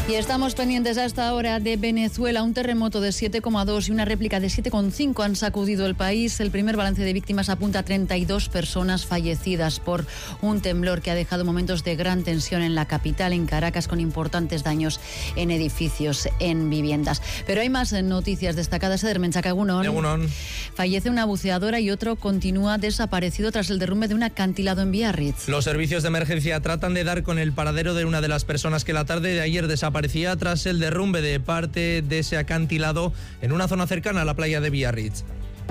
Y estamos pendientes hasta ahora de Venezuela. Un terremoto de 7,2 y una réplica de 7,5 han sacudido el país. El primer balance de víctimas apunta a 32 personas fallecidas por un temblor que ha dejado momentos de gran tensión en la capital, en Caracas, con importantes daños en edificios, en viviendas. Pero hay más noticias destacadas. Edermenchaca, egunon. Fallece una buceadora y otro continúa desaparecido tras el derrumbe de un acantilado en Biarritz. Los servicios de emergencia tratan de dar con el paradero de una de las personas que la tarde de ayer desaparecía tras el derrumbe de parte de ese acantilado en una zona cercana a la playa de Biarritz.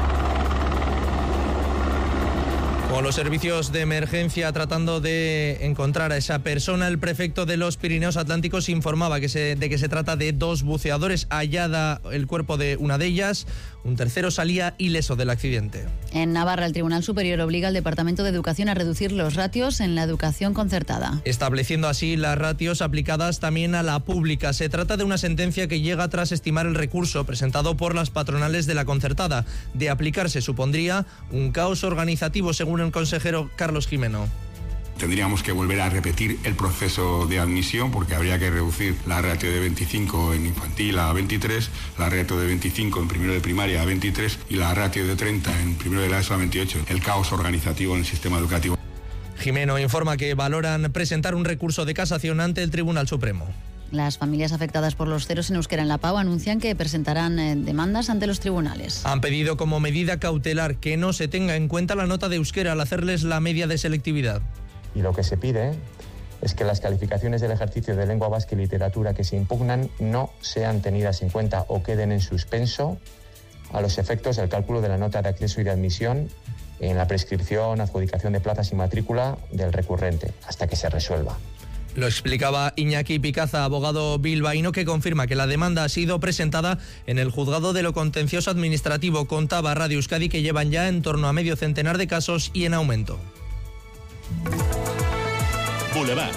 Con los servicios de emergencia tratando de encontrar a esa persona, el prefecto de los Pirineos Atlánticos informaba de que se trata de dos buceadores. Hallada el cuerpo de una de ellas, un tercero salía ileso del accidente. En Navarra, el Tribunal Superior obliga al Departamento de Educación a reducir los ratios en la educación concertada, estableciendo así las ratios aplicadas también a la pública. Se trata de una sentencia que llega tras estimar el recurso presentado por las patronales de la concertada. De aplicarse supondría un caos organizativo, según el consejero Carlos Jimeno. Tendríamos que volver a repetir el proceso de admisión porque habría que reducir la ratio de 25 en infantil a 23, la ratio de 25 en primero de primaria a 23 y la ratio de 30 en primero de la ESO a 28. El caos organizativo en el sistema educativo. Jimeno informa que valoran presentar un recurso de casación ante el Tribunal Supremo. Las familias afectadas por los ceros en euskera en la PAU anuncian que presentarán demandas ante los tribunales. Han pedido como medida cautelar que no se tenga en cuenta la nota de euskera al hacerles la media de selectividad. Y lo que se pide es que las calificaciones del ejercicio de lengua vasca y literatura que se impugnan no sean tenidas en cuenta o queden en suspenso a los efectos del cálculo de la nota de acceso y de admisión en la prescripción, adjudicación de plazas y matrícula del recurrente, hasta que se resuelva. Lo explicaba Iñaki Picaza, abogado bilbaíno, que confirma que la demanda ha sido presentada en el Juzgado de lo Contencioso Administrativo. Contaba Radio Euskadi que llevan ya en torno a medio centenar de casos y en aumento. Boulevard.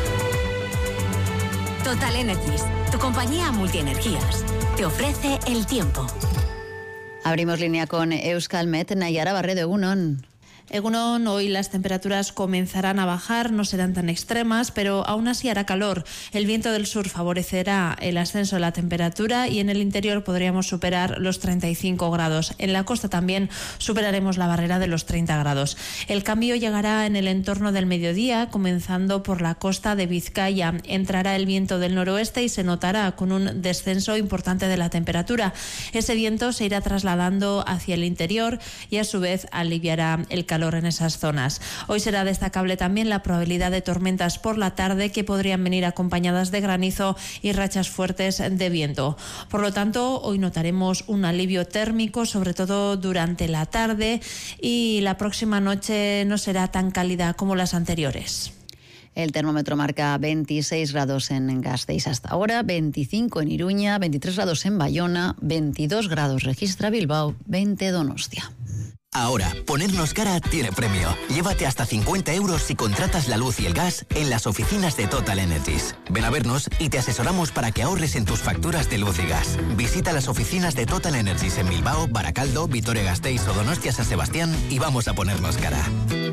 Total Energies, tu compañía multienergías, te ofrece el tiempo. Abrimos línea con Euskalmet. Nayara Barredo, egunon. Egunon, hoy las temperaturas comenzarán a bajar, no serán tan extremas, pero aún así hará calor. El viento del sur favorecerá el ascenso de la temperatura y en el interior podríamos superar los 35 grados. En la costa también superaremos la barrera de los 30 grados. El cambio llegará en el entorno del mediodía, comenzando por la costa de Vizcaya. Entrará el viento del noroeste y se notará con un descenso importante de la temperatura. Ese viento se irá trasladando hacia el interior y a su vez aliviará el calor en esas zonas. Hoy será destacable también la probabilidad de tormentas por la tarde que podrían venir acompañadas de granizo y rachas fuertes de viento. Por lo tanto, hoy notaremos un alivio térmico, sobre todo durante la tarde, y la próxima noche no será tan cálida como las anteriores. El termómetro marca 26 grados en Gasteiz hasta ahora, 25 en Iruña, 23 grados en Bayona, 22 grados registra Bilbao, 20 Donostia. Ahora, ponernos cara tiene premio. Llévate hasta 50 euros si contratas la luz y el gas en las oficinas de Total Energies. Ven a vernos y te asesoramos para que ahorres en tus facturas de luz y gas. Visita las oficinas de Total Energies en Bilbao, Baracaldo, Vitoria-Gasteiz o Donostia San Sebastián y vamos a ponernos cara.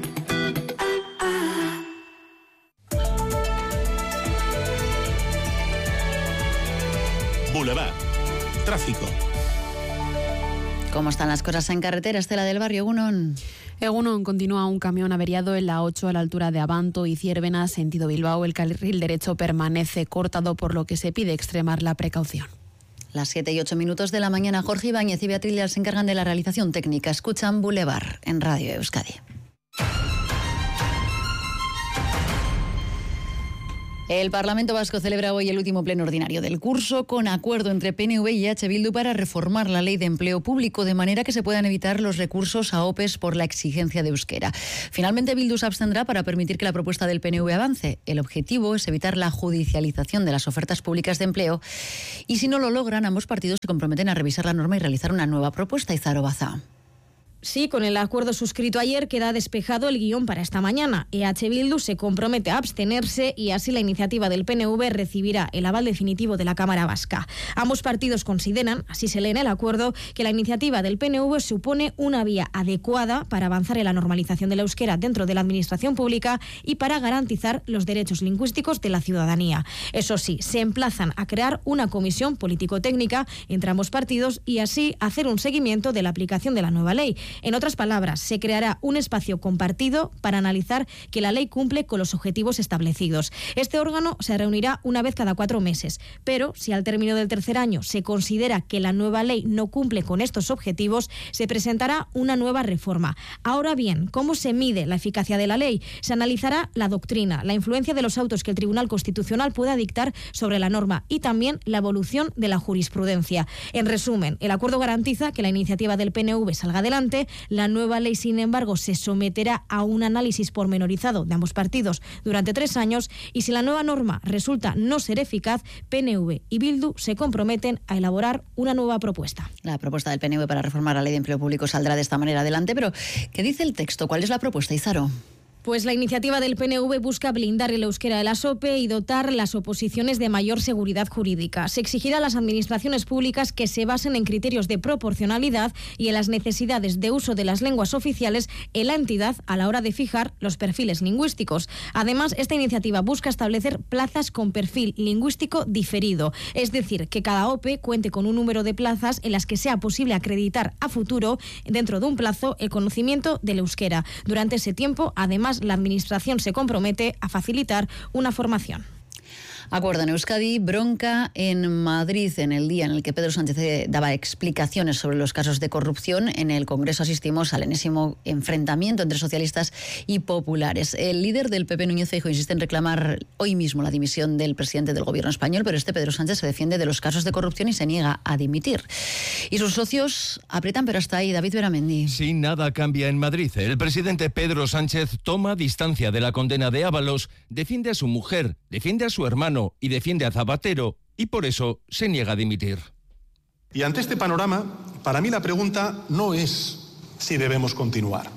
Boulevard. Tráfico. ¿Cómo están las cosas en carretera, Estela del Barrio? Egunon, continúa un camión averiado en la 8 a la altura de Abanto y Ciervena, sentido Bilbao. El carril derecho permanece cortado, por lo que se pide extremar la precaución. Las 7:08 de la mañana, Jorge Ibáñez y Beatriz Leal se encargan de la realización técnica. Escuchan Boulevard en Radio Euskadi. El Parlamento Vasco celebra hoy el último pleno ordinario del curso, con acuerdo entre PNV y EH Bildu para reformar la ley de empleo público de manera que se puedan evitar los recursos a OPEs por la exigencia de euskera. Finalmente, Bildu se abstendrá para permitir que la propuesta del PNV avance. El objetivo es evitar la judicialización de las ofertas públicas de empleo y, si no lo logran, ambos partidos se comprometen a revisar la norma y realizar una nueva propuesta. Izaro Baza. Sí, con el acuerdo suscrito ayer queda despejado el guión para esta mañana. EH Bildu se compromete a abstenerse y así la iniciativa del PNV recibirá el aval definitivo de la Cámara Vasca. Ambos partidos consideran, así se lee en el acuerdo, que la iniciativa del PNV supone una vía adecuada para avanzar en la normalización del euskera dentro de la administración pública y para garantizar los derechos lingüísticos de la ciudadanía. Eso sí, se emplazan a crear una comisión político-técnica entre ambos partidos y así hacer un seguimiento de la aplicación de la nueva ley. En otras palabras, se creará un espacio compartido para analizar que la ley cumple con los objetivos establecidos. Este órgano se reunirá una vez cada 4 meses, pero si al término del tercer año se considera que la nueva ley no cumple con estos objetivos, se presentará una nueva reforma. Ahora bien, ¿cómo se mide la eficacia de la ley? Se analizará la doctrina, la influencia de los autos que el Tribunal Constitucional pueda dictar sobre la norma y también la evolución de la jurisprudencia. En resumen, el acuerdo garantiza que la iniciativa del PNV salga adelante. La nueva ley, sin embargo, se someterá a un análisis pormenorizado de ambos partidos durante 3 años y si la nueva norma resulta no ser eficaz, PNV y Bildu se comprometen a elaborar una nueva propuesta. La propuesta del PNV para reformar la ley de empleo público saldrá de esta manera adelante, pero ¿qué dice el texto? ¿Cuál es la propuesta, Izaro? Pues la iniciativa del PNV busca blindar el euskera de la SOPE y dotar las oposiciones de mayor seguridad jurídica. Se exigirá a las administraciones públicas que se basen en criterios de proporcionalidad y en las necesidades de uso de las lenguas oficiales en la entidad a la hora de fijar los perfiles lingüísticos. Además, esta iniciativa busca establecer plazas con perfil lingüístico diferido, es decir, que cada OPE cuente con un número de plazas en las que sea posible acreditar a futuro, dentro de un plazo, el conocimiento del euskera. Durante ese tiempo, además, la Administración se compromete a facilitar una formación. Acuerdo en Euskadi, bronca en Madrid en el día en el que Pedro Sánchez daba explicaciones sobre los casos de corrupción. En el Congreso asistimos al enésimo enfrentamiento entre socialistas y populares. El líder del PP, Núñez Feijóo, insiste en reclamar hoy mismo la dimisión del presidente del gobierno español, pero Pedro Sánchez se defiende de los casos de corrupción y se niega a dimitir. Y sus socios aprietan, pero hasta ahí. David Beramendi. Si nada cambia en Madrid, el presidente Pedro Sánchez toma distancia de la condena de Ábalos, defiende a su mujer, defiende a su hermano y defiende a Zapatero y por eso se niega a dimitir. Y ante este panorama, para mí la pregunta no es si debemos continuar.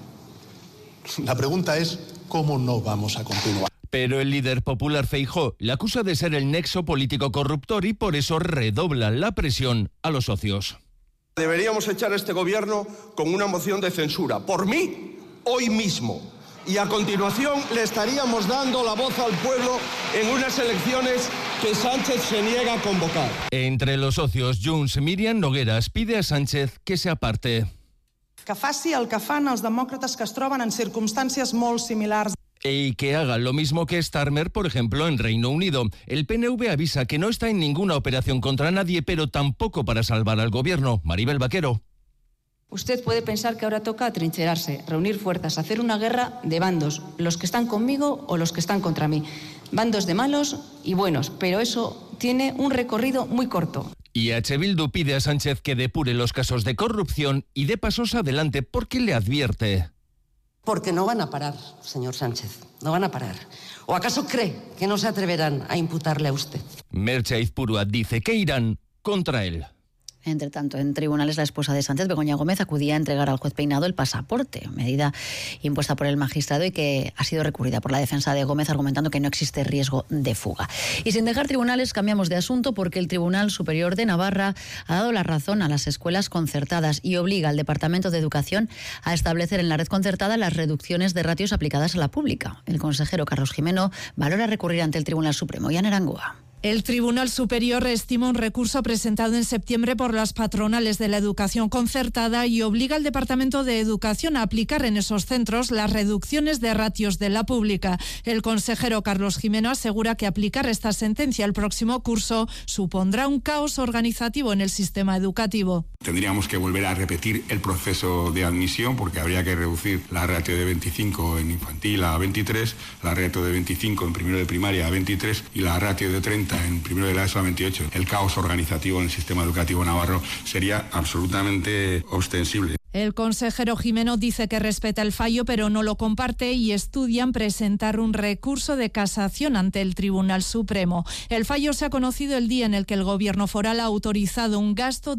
La pregunta es cómo no vamos a continuar. Pero el líder popular Feijóo le acusa de ser el nexo político corruptor y por eso redobla la presión a los socios. Deberíamos echar a este gobierno con una moción de censura. Por mí, hoy mismo. Y a continuación le estaríamos dando la voz al pueblo en unas elecciones que Sánchez se niega a convocar. Entre los socios, Junts, Míriam Nogueras pide a Sánchez que se aparte. Que faci el que fan els demòcrates que es troben en circumstàncies molt similars. Y que haga lo mismo que Starmer, por ejemplo, en Reino Unido. El PNV avisa que no está en ninguna operación contra nadie, pero tampoco para salvar al gobierno. Maribel Vaquero. Usted puede pensar que ahora toca atrincherarse, reunir fuerzas, hacer una guerra de bandos, los que están conmigo o los que están contra mí. Bandos de malos y buenos, pero eso tiene un recorrido muy corto. Y EH Bildu pide a Sánchez que depure los casos de corrupción y dé pasos adelante porque le advierte. Porque no van a parar, señor Sánchez, no van a parar. ¿O acaso cree que no se atreverán a imputarle a usted? Merche Aizpurua dice que irán contra él. Entre tanto, en tribunales, la esposa de Sánchez, Begoña Gómez, acudía a entregar al juez Peinado el pasaporte, medida impuesta por el magistrado y que ha sido recurrida por la defensa de Gómez, argumentando que no existe riesgo de fuga. Y sin dejar tribunales, cambiamos de asunto porque el Tribunal Superior de Navarra ha dado la razón a las escuelas concertadas y obliga al Departamento de Educación a establecer en la red concertada las reducciones de ratios aplicadas a la pública. El consejero Carlos Jimeno valora recurrir ante el Tribunal Supremo. Jan Arangoa. El Tribunal Superior estima un recurso presentado en septiembre por las patronales de la educación concertada y obliga al Departamento de Educación a aplicar en esos centros las reducciones de ratios de la pública. El consejero Carlos Jimeno asegura que aplicar esta sentencia el próximo curso supondrá un caos organizativo en el sistema educativo. Tendríamos que volver a repetir el proceso de admisión porque habría que reducir la ratio de 25 en infantil a 23, la ratio de 25 en primero de primaria a 23 y la ratio de 30 en primero de la ESO a 28. El caos organizativo en el sistema educativo navarro sería absolutamente ostensible. El consejero Jimeno dice que respeta el fallo, pero no lo comparte y estudian presentar un recurso de casación ante el Tribunal Supremo. El fallo se ha conocido el día en el que el Gobierno foral ha autorizado un gasto